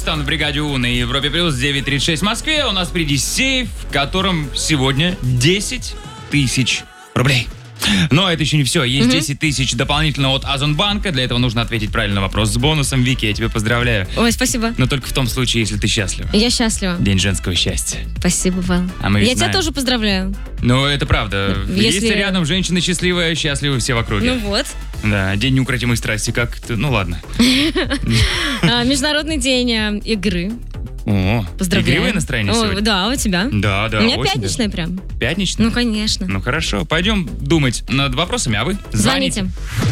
Бокстон в бригаде У на Европе плюс 9:36 в Москве. У нас впереди сейф, в котором сегодня 10 тысяч рублей. Но это еще не все. Есть 10 тысяч дополнительно от Озонбанка. Для этого нужно ответить правильно на вопрос с бонусом. Вики, я тебя поздравляю. Ой, спасибо. Но только в том случае, если ты счастлива. Я счастлива. День женского счастья. Спасибо, Val. А мы Я знаем. тебя тоже поздравляю. Ну, это правда. Если- Если рядом женщина счастливая, счастливы все в округе. Ну вот. Да, день неукротимой страсти. Как-то, ну ладно. Международный день игры. О, Поздравляю. игривое настроение О, сегодня? да, у тебя? Да, У меня очень пятничное даже. прям. Пятничное? Ну, конечно. Ну, хорошо. Пойдем думать над вопросами, а вы? Звоните.